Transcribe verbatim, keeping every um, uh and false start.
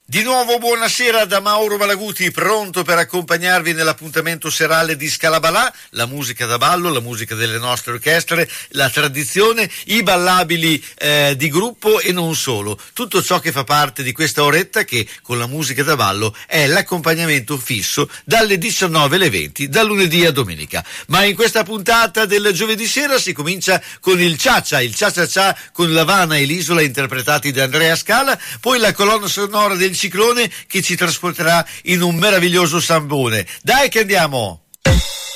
Di nuovo buonasera da Mauro Malaguti, pronto per accompagnarvi nell'appuntamento serale di Scalabalà, la musica da ballo, la musica delle nostre orchestre, la tradizione, i ballabili eh, di gruppo e non solo, tutto ciò che fa parte di questa oretta che con la musica da ballo è l'accompagnamento fisso dalle diciannove alle venti, da lunedì a domenica. Ma in questa puntata del giovedì sera si comincia con il Cia-Cia, il Cia-Cia-Cia con l'Havana e l'Isola interpretati da Andrea Scala, poi la colonna sonora del Ciclone che ci trasporterà in un meraviglioso sambone. Dai che andiamo!